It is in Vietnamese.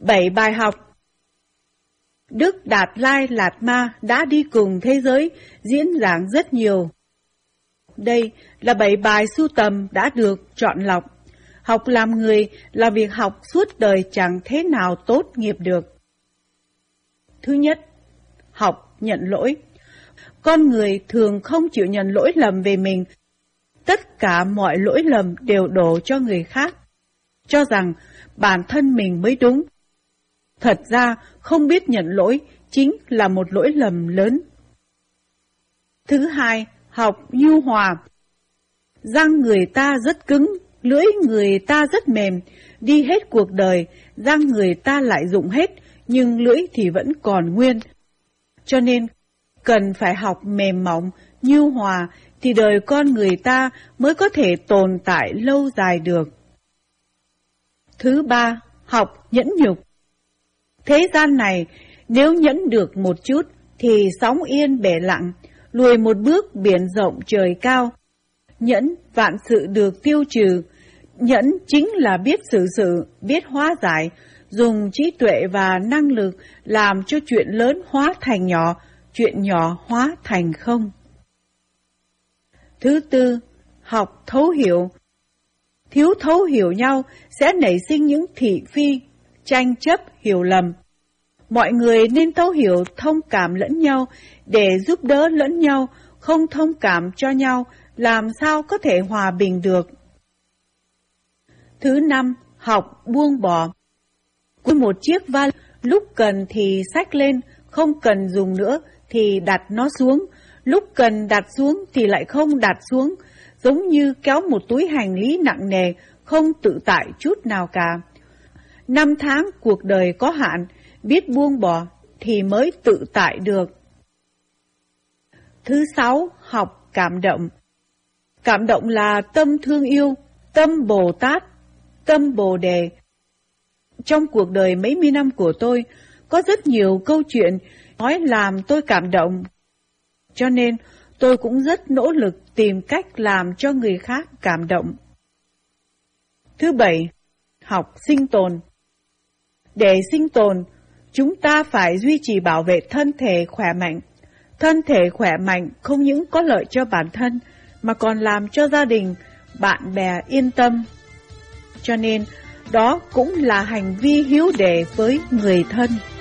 7 bài học. Đức Đạt Lai Lạt Ma đã đi cùng thế giới diễn giảng rất nhiều. Đây là 7 bài sưu tầm đã được chọn lọc. Học làm người là việc học suốt đời chẳng thế nào tốt nghiệp được. Thứ nhất, học nhận lỗi. Con người thường không chịu nhận lỗi lầm về mình. Tất cả mọi lỗi lầm đều đổ cho người khác, cho rằng bản thân mình mới đúng. Thật ra, không biết nhận lỗi chính là một lỗi lầm lớn. Thứ hai, học nhu hòa. Răng người ta rất cứng, lưỡi người ta rất mềm, đi hết cuộc đời, răng người ta lại dụng hết, nhưng lưỡi thì vẫn còn nguyên. Cho nên, cần phải học mềm mỏng, nhu hòa, thì đời con người ta mới có thể tồn tại lâu dài được. Thứ ba, học nhẫn nhục. Thế gian này, nếu nhẫn được một chút, thì sóng yên bể lặng, lùi một bước biển rộng trời cao. Nhẫn vạn sự được tiêu trừ. Nhẫn chính là biết xử sự, biết hóa giải, dùng trí tuệ và năng lực làm cho chuyện lớn hóa thành nhỏ, chuyện nhỏ hóa thành không. Thứ tư, học thấu hiểu. Thiếu thấu hiểu nhau sẽ nảy sinh những thị phi, tranh chấp, hiểu lầm. Mọi người nên thấu hiểu, thông cảm lẫn nhau để giúp đỡ lẫn nhau, không thông cảm cho nhau, làm sao có thể hòa bình được. Thứ năm, học buông bỏ. Cuối một chiếc vali, lúc cần thì xách lên, không cần dùng nữa thì đặt nó xuống, lúc cần đặt xuống thì lại không đặt xuống, giống như kéo một túi hành lý nặng nề, không tự tại chút nào cả. 5 tháng cuộc đời có hạn, biết buông bỏ thì mới tự tại được. Thứ sáu, học cảm động. Cảm động là tâm thương yêu, tâm Bồ Tát, tâm Bồ Đề. Trong cuộc đời mấy mươi năm của tôi, có rất nhiều câu chuyện nói làm tôi cảm động. Cho nên tôi cũng rất nỗ lực tìm cách làm cho người khác cảm động. Thứ bảy, học sinh tồn. Để sinh tồn, chúng ta phải duy trì bảo vệ thân thể khỏe mạnh. Thân thể khỏe mạnh không những có lợi cho bản thân, mà còn làm cho gia đình, bạn bè yên tâm. Cho nên, đó cũng là hành vi hiếu đệ với người thân.